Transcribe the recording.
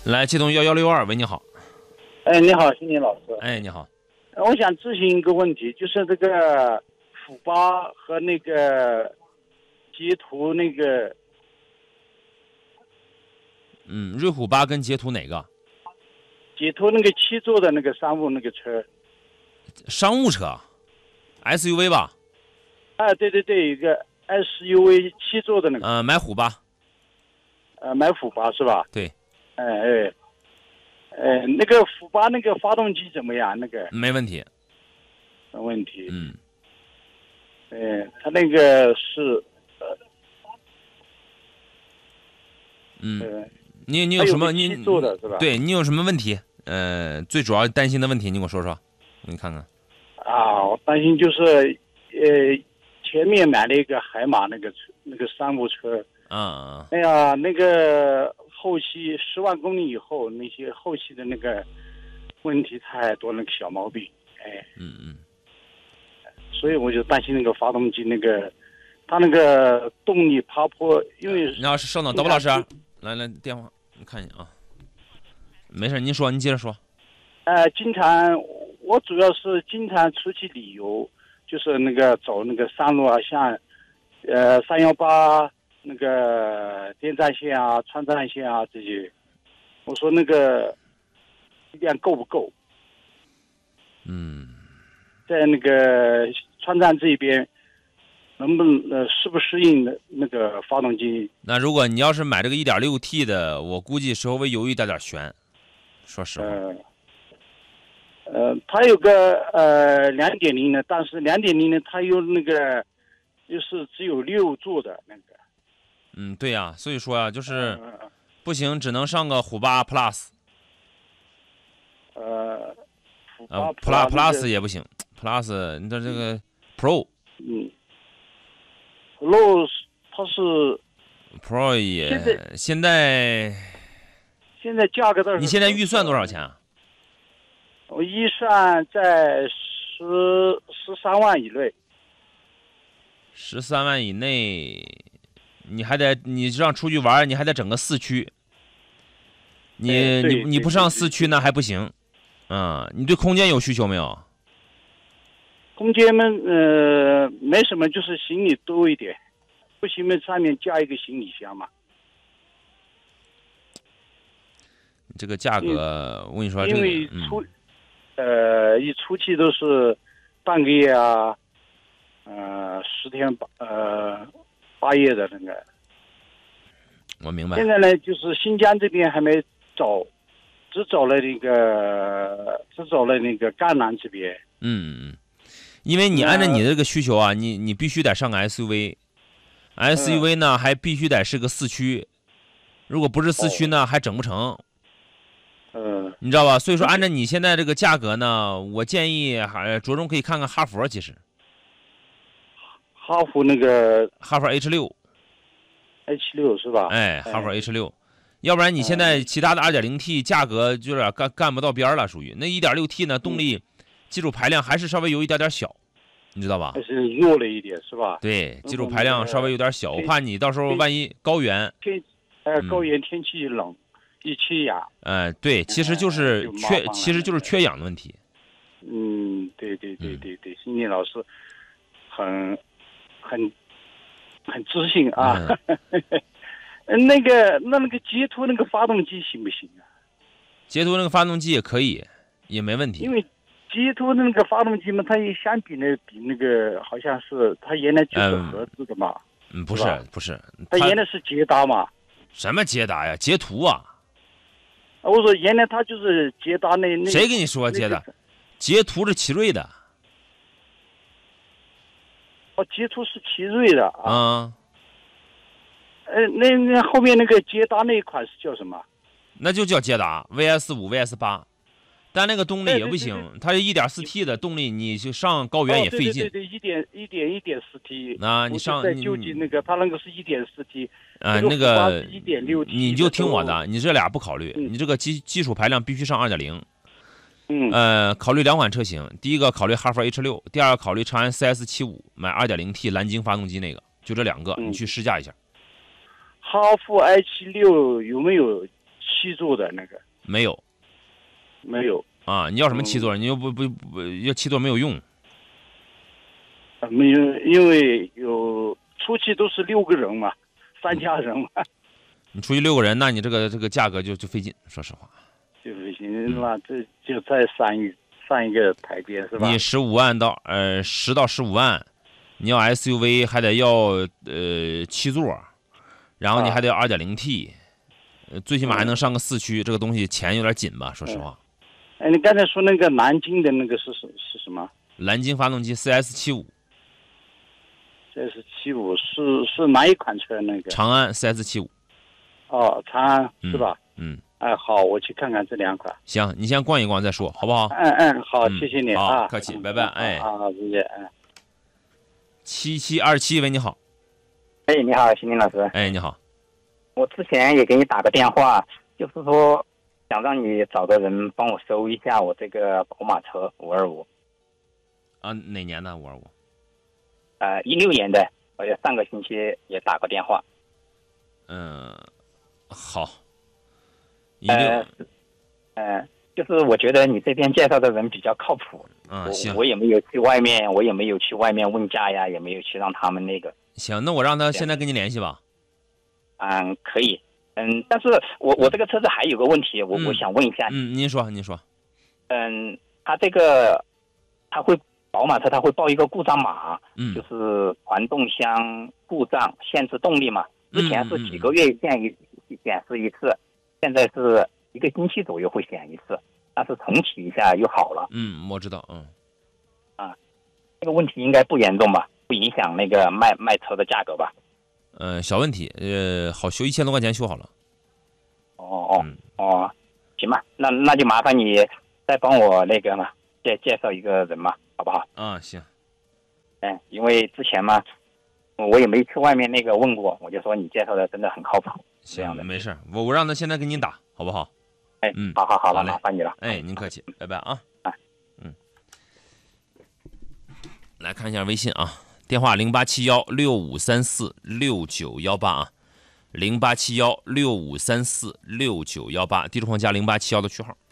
来，接通1162，喂，你好。 哎，你好，新年老师。 哎，你好。 我想咨询一个问题，就是这个虎八和那个捷途那个， 瑞虎8跟捷途哪个？ 捷途那个7座的那个商务那个车。 商务车 ，SUV 吧？ 啊，对对对，一个 SUV 7座的那个。 买虎八。 买虎八是吧？ 对。 那个虎八那个发动机怎么样？那个没问题。 没问题。它那个是你有什么 7座的是吧？ 对你有什么问题？最主要担心的问题，你给我说说，你看看。 我担心就是前面买了一个海马那个商务车。哎呀，那个后期10万公里以后，那些后期的那个问题太多，那个小毛病。所以我就担心那个发动机它那个动力爬坡，因为你要是稍等，导播老师，来电话，你看一下啊。没事，您接着说。 我主要是经常出去旅游，就是那个走那个山路啊，像318那个滇藏线啊、川藏线啊这些。我说那个力量够不够？在那个川藏这边，能不能适不适应那个发动机？ 那如果你要是买这个 1.6T 的，我估计稍微犹豫点悬，说实话。 它有个2.0的，但是2.0的它有那个就是只有6座的那个。 对呀，所以说啊，就是不行，只能上个虎八 Plus。 虎八 Plus 也不行。Plus， 你的这个 Pro， Pro 它是 Pro 也现在价格的。 你现在预算多少钱啊？ 我预算在13万以内。 13万以内，你这样出去玩，你还得整个4驱。你不上4驱那还不行。你对空间有需求没有？ 空间没什么，就是行李多一点，不行嘛，上面加一个行李箱嘛。 这个价格，我跟你说， 因为一出去都是半个月啊，10天8夜的那个。 我明白。 现在呢，就是新疆这边还没走，只走了那个赣南这边。 因为你按照你的这个需求啊，你必须得上个 SUV，SUV 呢还必须得是个4驱，如果不是4驱呢还整不成。你知道吧？所以说按照你现在这个价格呢，我建议还着重可以看看哈佛，其实。 哈佛那个哈佛 H6 是吧？ 哈佛 H6，要不然你现在其他的 2.0T 价格就有点干不到边了，属于那 1.6T 呢，动力基础排量还是稍微有一点小，你知道吧？ 还是弱了一点是吧？ 对，基础排量稍微有点小，我怕你到时候万一高原高原天气冷，一缺氧。 对，其实就是缺氧的问题。 对，新年老师很自信啊。那个捷途那个发动机行不行啊？ 捷途那个发动机也可以，也没问题。 因为捷途那个发动机嘛，它也相比那个好像是它原来就是合资的嘛。 不是， 它原来是捷达嘛。 什么捷达呀？捷途啊！ 我说原来它就是捷达那。 谁跟你说捷达？捷途是奇瑞的。 捷途是奇瑞的啊。 那后面那个捷达那一款是叫什么？ 那就叫捷达 VS5 VS8，但那个动力也不行，它是1.4T 的动力，你就上高原也费劲。 对，1.4T。 你上在就近那个，它那个是1.4T。 那个 1.6T。 你就听我的，你这俩不考虑，你这个基础排量必须上2.0。考虑2款车型，第一个考虑哈弗 H6，第二个考虑长安 CS75，买 2.0T 蓝鲸发动机那个，就这2个，你去试驾一下。 哈弗 H6有没有 7座的那个？ 没有。 没有啊？你要什么7座？你又不要7座没有用。 没有，因为有出去都是6个人嘛，3家人嘛。 你出去6个人，那你这个价格就费劲，说实话。 就费劲，那这就再上一个台阶是吧？ 你10到15万，你要 SUV 还得要7座，然后你还得要2.0T，最起码还能上个4驱，这个东西钱有点紧吧？说实话。 哎，你刚才说那个南京的那个是什么？ 蓝鲸发动机 CS75。 CS75是哪一款车？那个长安 CS75。 哦，长安是吧？哎，好，我去看看这2款。 行，你先逛一逛再说，好不好？ 好，谢谢你啊， 客气，拜拜。哎， 好，再见。 7727，喂，你好。 哎，你好，邢林老师。 哎，你好。 我之前也给你打个电话，就是说想让你找个人帮我收一下我这个宝马车525。 啊，哪年的525 ？16年的，我上个星期也打过电话。 好。 就是我觉得你这边介绍的人比较靠谱。 行。 我也没有去外面问价呀，也没有去让他们那个。 行，那我让他现在跟你联系吧。 可以。但是我这个车子还有个问题，我想问一下。 您说。 它这个宝马车它会报一个故障码，就是传动箱故障限制动力嘛。之前是几个月显示一次，现在是1个星期左右会显一次，但是重启一下又好了。 我知道。 这个问题应该不严重吧？不影响那个卖车的价格吧？ 小问题，好修，1000多块钱修好了。 行吧，那就麻烦你再帮我那个嘛，介绍一个人嘛，好不好？ 行。 因为之前嘛，我也没去外面那个问过，我就说你介绍的真的很靠谱。 行，没事，我让他现在给你打，好不好？ 好了，麻烦你了。 您客气，拜拜啊。来看一下微信啊，电话087165346918啊，087165346918，地图框加0871的区号。